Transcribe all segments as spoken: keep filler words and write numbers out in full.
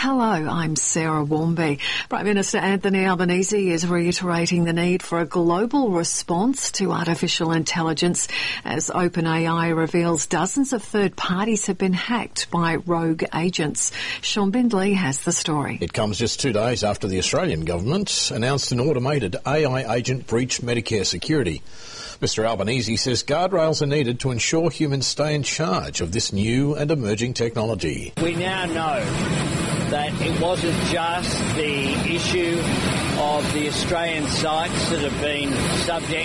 Hello, I'm Sarah Warmby. Prime Minister Anthony Albanese is reiterating the need for a global response to artificial intelligence as OpenAI reveals dozens of third parties have been hacked by rogue agents. Sean Bindley has the story. It comes just two days after the Australian government announced an automated A I agent breached Medicare security. Mister Albanese says guardrails are needed to ensure humans stay in charge of this new and emerging technology. We now know that it wasn't just the issue of the Australian sites that have been subject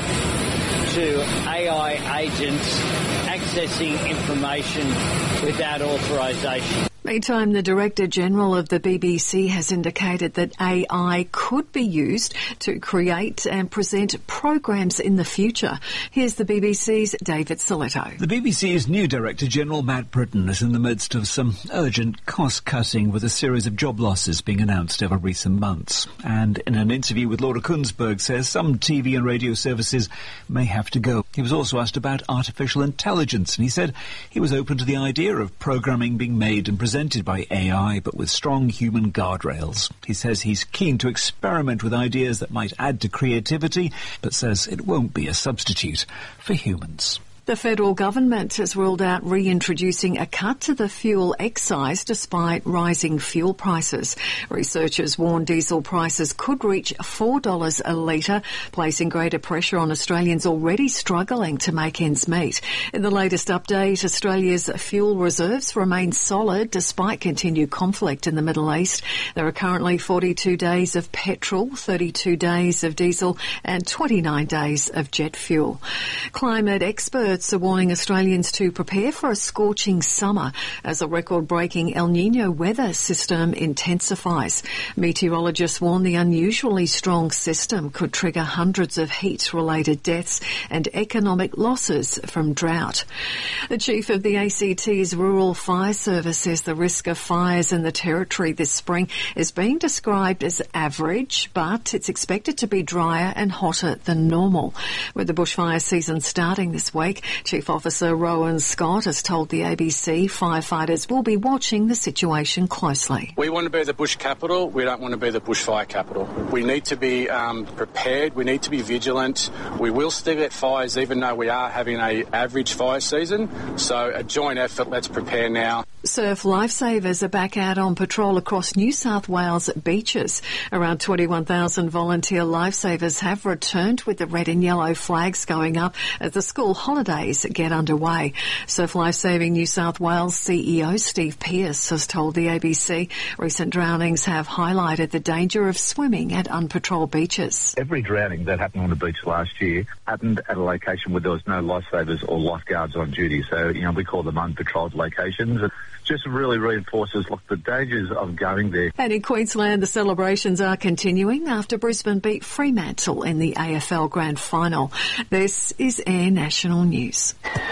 to A I agents accessing information without authorisation. Meantime, the Director General of the B B C has indicated that A I could be used to create and present programs in the future. Here's the B B C's David Soletto. The B B C's new Director General, Matt Britton, is in the midst of some urgent cost-cutting with a series of job losses being announced over recent months. And in an interview with Laura Kunsberg says some T V and radio services may have to go. He was also asked about artificial intelligence, and he said he was open to the idea of programming being made and presented by A I, but with strong human guardrails. He says he's keen to experiment with ideas that might add to creativity, but says it won't be a substitute for humans. The federal government has ruled out reintroducing a cut to the fuel excise despite rising fuel prices. Researchers warn diesel prices could reach four dollars a litre, placing greater pressure on Australians already struggling to make ends meet. In the latest update, Australia's fuel reserves remain solid despite continued conflict in the Middle East. There are currently forty-two days of petrol, thirty-two days of diesel and twenty-nine days of jet fuel. Climate experts are warning Australians to prepare for a scorching summer as a record-breaking El Niño weather system intensifies. Meteorologists warn the unusually strong system could trigger hundreds of heat-related deaths and economic losses from drought. The chief of the A C T's Rural Fire Service says the risk of fires in the territory this spring is being described as average, but it's expected to be drier and hotter than normal. With the bushfire season starting this week, Chief Officer Rowan Scott has told the A B C firefighters will be watching the situation closely. We want to be the bush capital. We don't want to be the bushfire capital. We need to be um, prepared. We need to be vigilant. We will still get fires even though we are having an average fire season. So a joint effort, let's prepare now. Surf lifesavers are back out on patrol across New South Wales beaches. Around twenty-one thousand volunteer lifesavers have returned with the red and yellow flags going up as the school holidays get underway. Surf Lifesaving New South Wales C E O Steve Pearce has told the A B C recent drownings have highlighted the danger of swimming at unpatrolled beaches. Every drowning that happened on the beach last year happened at a location where there was no lifesavers or lifeguards on duty. So, you know, we call them unpatrolled locations. It just really reinforces look, the dangers of going there. And in Queensland, the celebrations are continuing after Brisbane beat Fremantle in the A F L Grand Final. This is Air National News.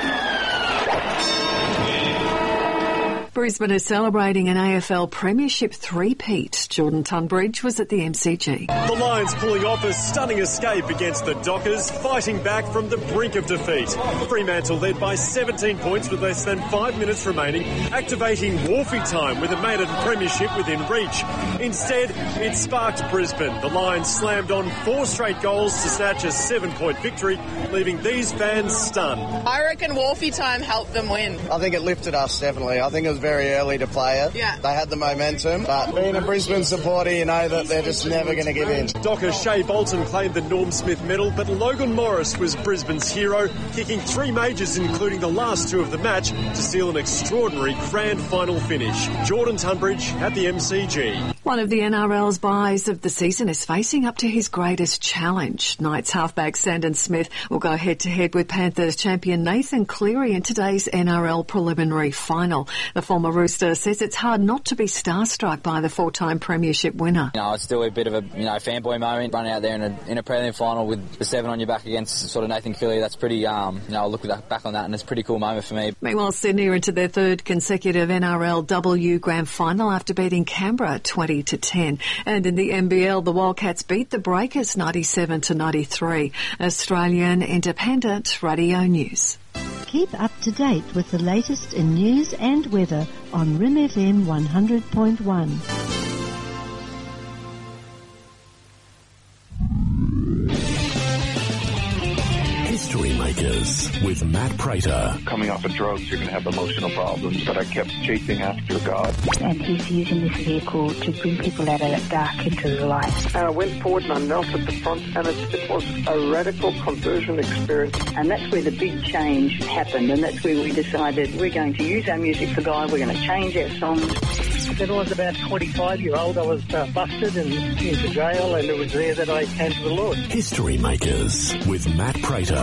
Brisbane is celebrating an A F L Premiership three-peat. Jordan Tunbridge was at the M C G. The Lions pulling off a stunning escape against the Dockers, fighting back from the brink of defeat. Fremantle led by seventeen points with less than five minutes remaining, activating Wharfie time with a maiden premiership within reach. Instead, it sparked Brisbane. The Lions slammed on four straight goals to snatch a seven-point victory, leaving these fans stunned. I reckon Wharfie time helped them win. I think it lifted us, definitely. I think it was very early to play it. Yeah. They had the momentum, but being a Brisbane supporter, you know that they're just never going to give in. Docker Shea Bolton claimed the Norm Smith medal, but Logan Morris was Brisbane's hero, kicking three majors, including the last two of the match, to seal an extraordinary grand final finish. Jordan Tunbridge at the M C G. One of the N R L's buys of the season is facing up to his greatest challenge. Knights halfback Sandon Smith will go head-to-head with Panthers champion Nathan Cleary in today's N R L preliminary final. The former Rooster says it's hard not to be starstruck by the four-time premiership winner. You know, it's still a bit of a you know fanboy moment, running out there in a, in a prelim final with the seven on your back against sort of Nathan Cleary. That's pretty, um, you know, I'll look back on that and it's a pretty cool moment for me. Meanwhile, Sydney are into their third consecutive N R L W grand final after beating Canberra twenty to ten. And in the N B L, the Wildcats beat the Breakers ninety-seven to ninety-three. Australian Independent Radio News. Keep up to date with the latest in news and weather on R I M F M one hundred point one. Makers with Matt Prater. Coming off of drugs, you're going to have emotional problems, but I kept chasing after God. And he's using this vehicle to bring people out of that dark into the light. And I went forward and I knelt at the front, and it, it was a radical conversion experience. And that's where the big change happened, and that's where we decided we're going to use our music for God, we're going to change our songs. When I was about twenty-five year old, I was uh, busted and into jail, and it was there that I came to the Lord. History Makers with Matt Prater.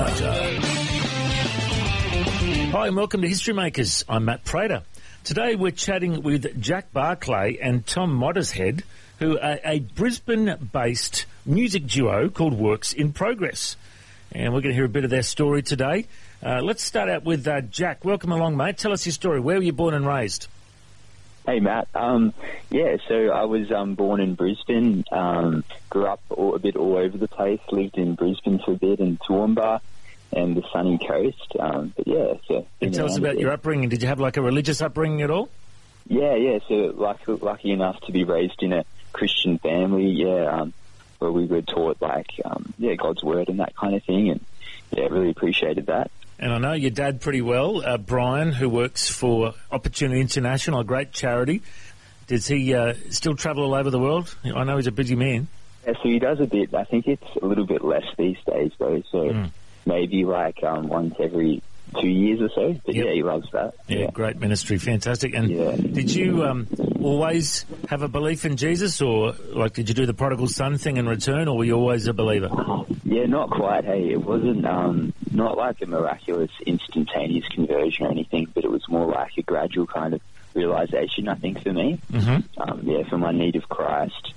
Hi and welcome to History Makers. I'm Matt Prater. Today we're chatting with Jack Barclay and Tom Mottershead, who are a Brisbane-based music duo called Works in Progress. And we're going to hear a bit of their story today. Uh, let's start out with uh, Jack. Welcome along, mate. Tell us your story. Where were you born and raised? Hey, Matt. Um, yeah, so I was um, born in Brisbane, um, grew up all, a bit all over the place, lived in Brisbane for a bit and Toowoomba and the sunny coast. Um, but yeah, so... And tell us about your upbringing. Did you have like a religious upbringing at all? Yeah, yeah, so like, lucky enough to be raised in a Christian family, yeah, um, where we were taught like, um, yeah, God's word and that kind of thing, and yeah, really appreciated that. And I know your dad pretty well, uh, Brian, who works for Opportunity International, a great charity. Does he uh, still travel all over the world? I know he's a busy man. Yeah, so he does a bit. I think it's a little bit less these days, though, so mm. maybe like um, once every two years or so. But yep. yeah, he loves that. Yeah, yeah. Great ministry, fantastic. And yeah. did you um, always have a belief in Jesus, or like did you do the prodigal son thing in return, or were you always a believer? Yeah, not quite. Hey, it wasn't um, not like a miraculous, instantaneous conversion or anything, but it was more like a gradual kind of realization, I think, for me. Mm-hmm. Um, yeah, for my need of Christ.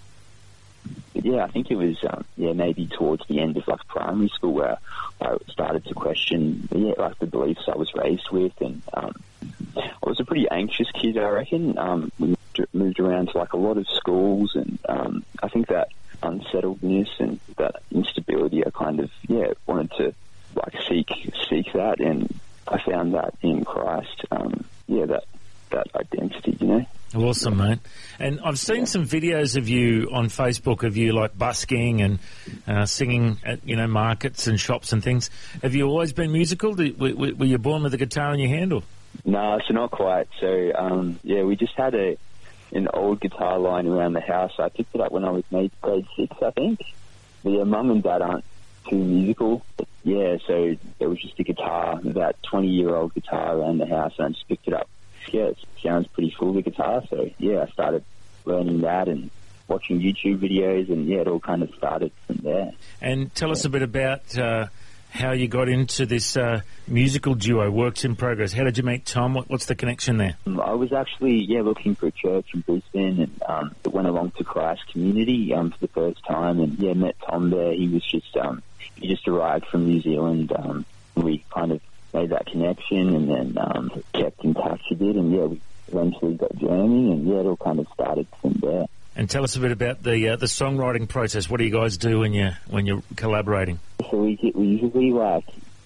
But yeah, I think it was, um, yeah, maybe towards the end of like primary school where I started to question, yeah, like the beliefs I was raised with, and um, I was a pretty anxious kid, I reckon. Um, we moved around to like a lot of schools, and um, I think that unsettledness and that instability, I kind of, yeah, wanted to like seek seek that, and I found that in Christ, um, yeah, that that identity, you know. Awesome, mate. And I've seen yeah. some videos of you on Facebook of you like busking and uh, singing at, you know, markets and shops and things. Have you always been musical? Did, were, were you born with a guitar in your hand, or? No, so not quite. So, um, yeah, we just had a an old guitar lying around the house. I picked it up when I was maybe grade six, I think. But yeah, mum and dad aren't too musical. But yeah, so there was just a guitar, that twenty-year-old guitar around the house, and I just picked it up. Yeah, it sounds pretty cool, the guitar, so yeah, I started learning that and watching YouTube videos, and yeah, it all kind of started from there. And tell yeah. us a bit about uh, how you got into this uh, musical duo, Works in Progress. How did you meet Tom? What, what's the connection there? Um, I was actually, yeah, looking for a church in Brisbane, and um, went along to Christ Community um, for the first time, and yeah, met Tom there. He was just, um, he just arrived from New Zealand, um, and we kind of made that connection, and then um, kept in touch a bit, and yeah, we eventually got jamming, and yeah, it all kind of started from there. And tell us a bit about the uh, the songwriting process. What do you guys do when you when you're collaborating? So we get, we usually like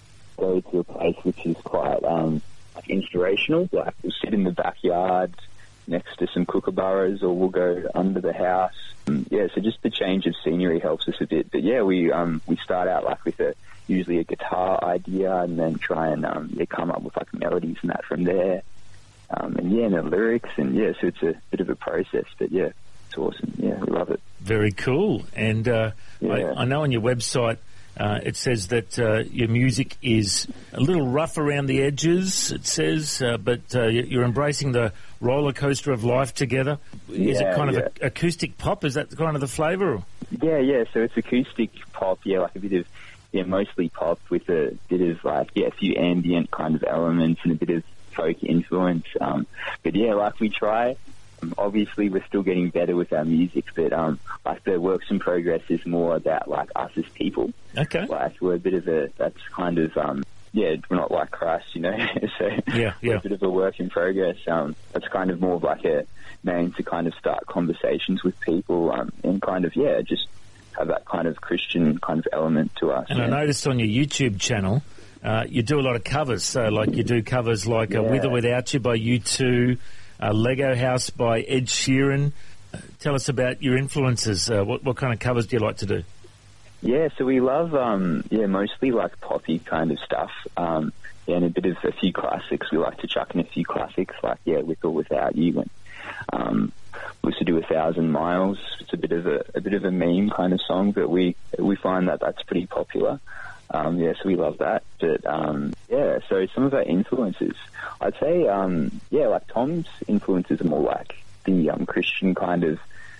go to a place which is quite um, like inspirational. Like we'll sit in the backyard next to some kookaburras, or we'll go under the house. And yeah, so just the change of scenery helps us a bit. But yeah, we um, we start out like with a usually a guitar idea, and then try and um, yeah, come up with like melodies and that from there. Um, and yeah, and the lyrics, and yeah, so it's a bit of a process, but yeah, it's awesome. Yeah, we love it. Very cool. And uh, yeah. I, I know on your website uh, it says that uh, your music is a little rough around the edges, it says, uh, but uh, you're embracing the roller coaster of life together. Is yeah, it kind yeah. of a, acoustic pop? Is that kind of the flavour? Yeah, yeah, so it's acoustic pop, yeah, like a bit of, yeah, mostly pop with a bit of like, yeah, a few ambient kind of elements and a bit of folk influence. Um, but yeah, like we try, um, obviously we're still getting better with our music, but um, like the Works in Progress is more about like us as people. Okay. Like we're a bit of a, that's kind of, um, yeah, we're not like Christ, you know, so yeah, yeah. we're a bit of a work in progress. Um, that's kind of more of like a name to kind of start conversations with people um, and kind of, yeah, just have that kind of Christian kind of element to us. And yeah. I noticed on your YouTube channel, uh, you do a lot of covers. So, like, you do covers like yeah. uh, With or Without You by U two, uh, Lego House by Ed Sheeran. Uh, tell us about your influences. Uh, what, what kind of covers do you like to do? Yeah, so we love, um, yeah, mostly like poppy kind of stuff. Um, yeah, and a bit of a few classics. We like to chuck in a few classics, like, yeah, With or Without You. And, um, we used to do A Thousand Miles. It's a bit of a, a bit of a meme kind of song, but we, we find that that's pretty popular. Um, yeah, so we love that. But, um, yeah, so some of our influences, I'd say, um, yeah, like Tom's influences are more like the, um, Christian kind of,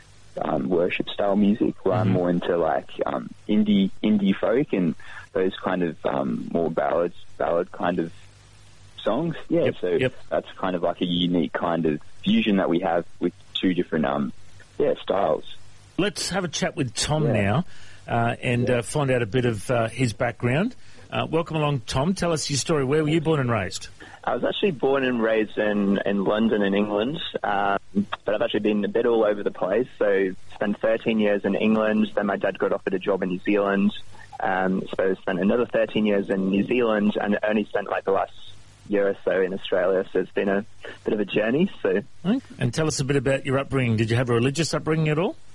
Um, worship style music, where I'm more into like um, indie indie folk and those kind of um, more ballads, ballad kind of songs. Yeah, yep, so yep. that's kind of like a unique kind of fusion that we have with two different um, yeah styles. Let's have a chat with Tom Yeah. now uh, and Yeah. uh, find out a bit of uh, his background. Uh, welcome along, Tom. Tell us your story. Where were you born and raised? I was actually born and raised in, in London in England, um, but I've actually been a bit all over the place. So spent thirteen years in England, then my dad got offered a job in New Zealand, um, so spent another thirteen years in New Zealand and only spent like the last year or so in Australia, so it's been a bit of a journey. So, And tell us a bit about your upbringing. Did you have a religious upbringing at all?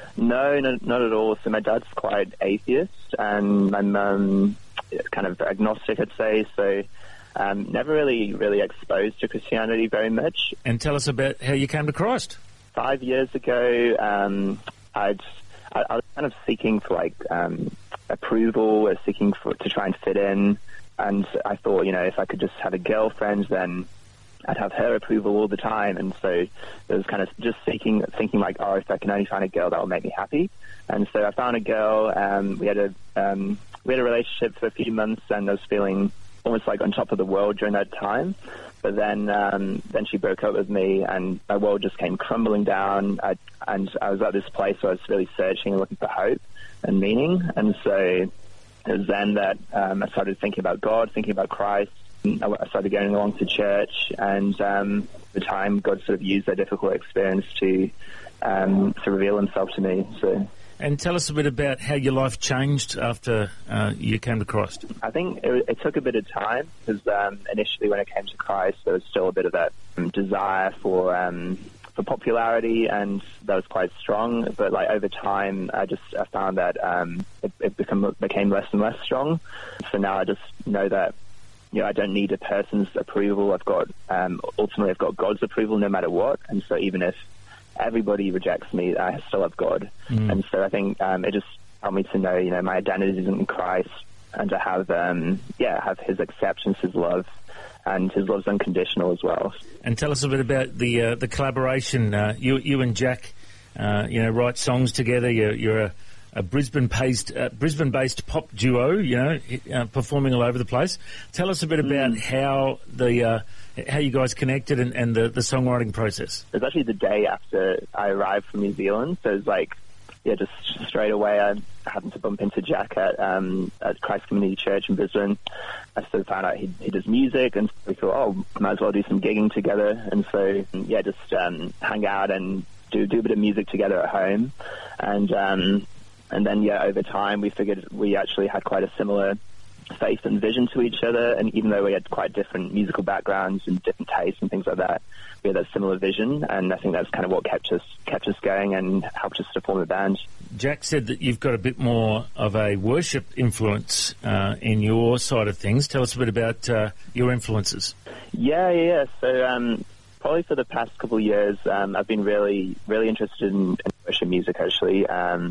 No, no, not at all. So my dad's quite atheist and my mum kind of agnostic, I'd say, so Um, never really, really exposed to Christianity very much. And tell us about how you came to Christ. Five years ago, um, I'd, I, I was kind of seeking for like um, approval, or seeking for to try and fit in. And I thought, you know, if I could just have a girlfriend, then I'd have her approval all the time. And so it was kind of just seeking, thinking like, oh, if I can only find a girl that will make me happy. And so I found a girl. Um, we had a um, we had a relationship for a few months, and I was feeling almost like on top of the world during that time. But then um, then she broke up with me and my world just came crumbling down. I, and I was at this place where I was really searching and looking for hope and meaning. And so it was then that um, I started thinking about God, thinking about Christ. I started going along to church, and um, at the time God sort of used that difficult experience to um, to reveal himself to me. So. And tell us a bit about how your life changed after uh, you came to Christ. I think it, it took a bit of time because um, initially when I came to Christ, there was still a bit of that um, desire for um, for popularity, and that was quite strong. But like over time, I just I found that um, it, it become, became less and less strong. So now I just know that you know I don't need a person's approval. I've got um, ultimately I've got God's approval no matter what, and so even if everybody rejects me, I still have God. Mm. And so I think um, it just helped me to know, you know, my identity is in Christ, and to have, um, yeah, have his acceptance, his love, and his love's unconditional as well. And tell us a bit about the uh, the collaboration. Uh, you you and Jack, uh, you know, write songs together. You're, you're a, a Brisbane-based uh, Brisbane-based pop duo, you know, uh, performing all over the place. Tell us a bit about mm. how the uh, how you guys connected and, and the, the songwriting process. It was actually the day after I arrived from New Zealand, so it was like, yeah, just straight away I happened to bump into Jack at, um, at Christ Community Church in Brisbane. I sort of found out he, he does music, and we thought, oh, might as well do some gigging together. And so, yeah, just um, hang out and do, do a bit of music together at home. And um, and then, yeah, over time we figured we actually had quite a similar faith and vision to each other, and even though we had quite different musical backgrounds and different tastes and things like that, we had that similar vision, and I think that's kind of what kept us kept us going and helped us to form a band. Jack said that you've got a bit more of a worship influence uh, in your side of things. Tell us a bit about uh, your influences. Yeah, yeah. So um, probably for the past couple of years, um, I've been really, really interested in, in worship music, actually. Um,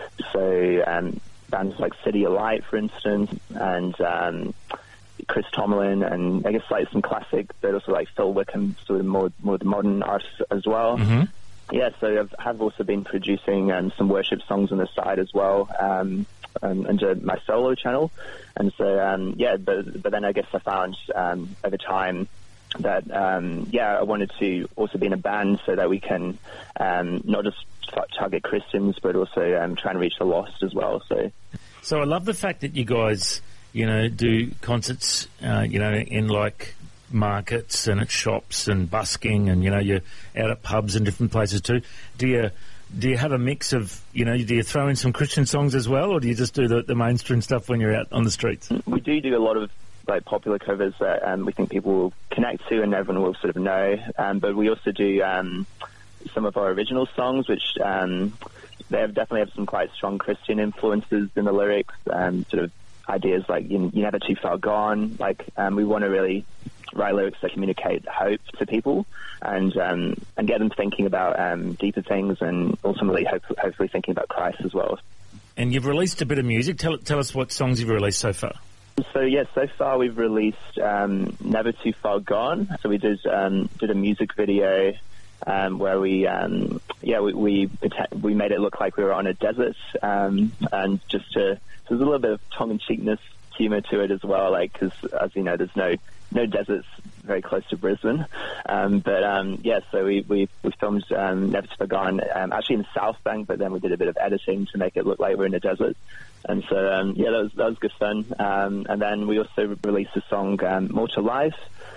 so um, bands like City of Light, for instance, and um, Chris Tomlin, and I guess like some classic, but also like Phil Wickham, sort of more more the modern artists as well. Mm-hmm. Yeah, so I've have also been producing um, some worship songs on the side as well, um, um, under my solo channel. And so, um, yeah, but but then I guess I found um, over time that um, yeah, I wanted to also be in a band so that we can um, not just target Christians, but also um, try and reach the lost as well. So, so I love the fact that you guys, you know, do concerts, uh, you know, in like markets and at shops and busking, and you know, you're out at pubs and different places too. Do you do you have a mix of, you know, do you throw in some Christian songs as well, or do you just do the, the mainstream stuff when you're out on the streets? We do do a lot of like popular covers that um, we think people will connect to and everyone will sort of know. Um, but we also do um, some of our original songs, which um, they have definitely have some quite strong Christian influences in the lyrics, um, sort of ideas like you, you're never too far gone. Like um, we want to really write lyrics that communicate hope to people and um, and get them thinking about um, deeper things and ultimately hope, hopefully thinking about Christ as well. And you've released a bit of music. Tell tell us what songs you've released so far. So yeah, so far we've released um, Never Too Far Gone. So we did um, did a music video um, where we um, yeah we, we we made it look like we were on a desert um, and just to, so there's a little bit of tongue-in-cheekness humor to it as well, like because as you know there's no no deserts very close to Brisbane. Um, but, um, yeah, so we, we, we filmed um, Never Too Far Gone um, actually in South Bank, but then we did a bit of editing to make it look like we're in a desert. And so, um, yeah, that was, that was good fun. Um, and then we also released a song, um, More to Life.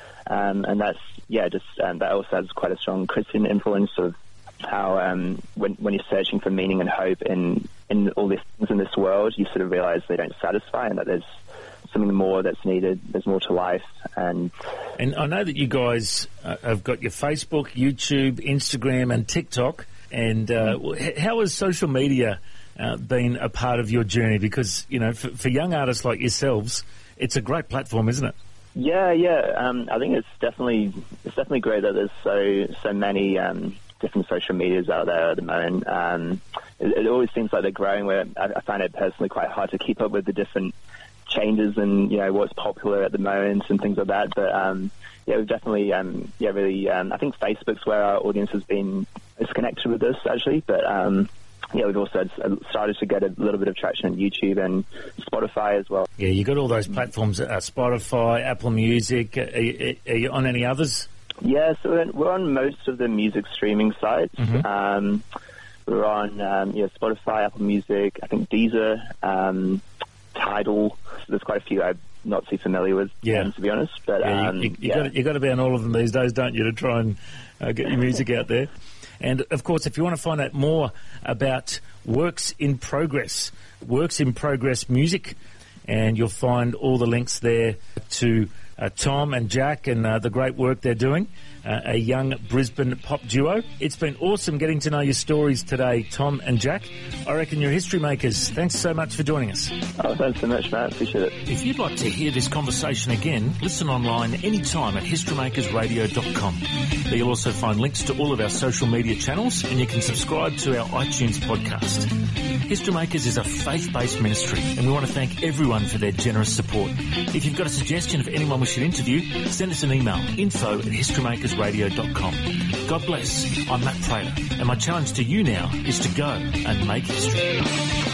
Um, and that's, yeah, just um, that also has quite a strong Christian influence of how um, when, when you're searching for meaning and hope in, in all these things in this world, you sort of realize they don't satisfy and that there's something more that's needed. There's more to life. And and I know that you guys uh, have got your Facebook, YouTube, Instagram and TikTok. And uh, mm. how has social media uh, been a part of your journey? Because, you know, for, for young artists like yourselves, it's a great platform, isn't it? Yeah, yeah. Um, I think it's definitely it's definitely great that there's so so many um, different social medias out there at the moment. Um, it, it always seems like they're growing. Where I, I find it personally quite hard to keep up with the different changes and you know what's popular at the moment and things like that. But um, yeah, we've definitely um, yeah really. Um, I think Facebook's where our audience has been is connected with us actually, but. Um, Yeah, we've also started to get a little bit of traction on YouTube and Spotify as well. Yeah, you got all those platforms, uh, Spotify, Apple Music. Are you, are you on any others? Yeah, so we're on most of the music streaming sites. Mm-hmm. Um, we're on um, yeah, Spotify, Apple Music, I think Deezer, um, Tidal. So there's quite a few I'm not too familiar with, yeah. um, to be honest. But yeah, um, you, you, yeah. got, you got to be on all of them these days, don't you, to try and uh, get your music out there. And, of course, if you want to find out more about Works in Progress, Works in Progress Music, and you'll find all the links there to uh, Tom and Jack and uh, the great work they're doing, uh, a young Brisbane pop duo. It's been awesome getting to know your stories today, Tom and Jack. I reckon you're history makers. Thanks so much for joining us. Oh, thanks so much, Matt. Appreciate it. If you'd like to hear this conversation again, listen online anytime at history makers radio dot com. There you'll also find links to all of our social media channels and you can subscribe to our iTunes podcast. History Makers is a faith-based ministry and we want to thank everyone for their generous support. If you've got a suggestion of anyone we should interview, send us an email, info at history makers radio dot com. God bless. I'm Matt Prater and my challenge to you now is to go and make history.